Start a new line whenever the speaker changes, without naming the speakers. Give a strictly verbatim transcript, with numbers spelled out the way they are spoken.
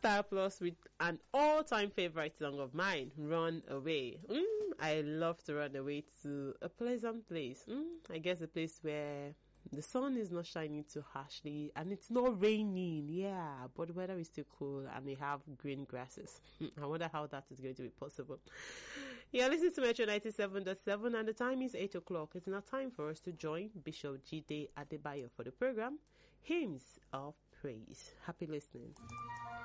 Star Plus with an all-time favorite song of mine, Run Away. Mm, I love to run away to a pleasant place. Mm, I guess a place where the sun is not shining too harshly and it's not raining, yeah, but the weather is still cool and we have green grasses. I wonder how that is going to be possible. Yeah, listen to Metro ninety-seven point seven and the time is eight o'clock. It's now time for us to join Bishop Jide Adebayo for the program, Hymns of Praise. Happy listening.